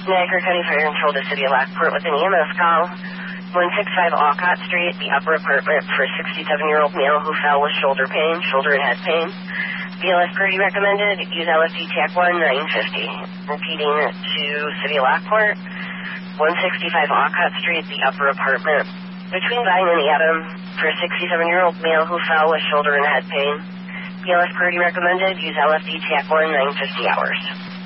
Niagara County Fire Control to City of Lockport with an EMS call. 165 Alcott Street, the upper apartment for a 67-year-old male who fell with shoulder pain, shoulder and head pain. BLS priority recommended. Use LFD TAC 1 950. Repeating it to City of Lockport. 165 Alcott Street, the upper apartment between Vine and Adam for a 67-year-old male who fell with shoulder and head pain. BLS priority recommended. Use LFD TAC 1 950 hours.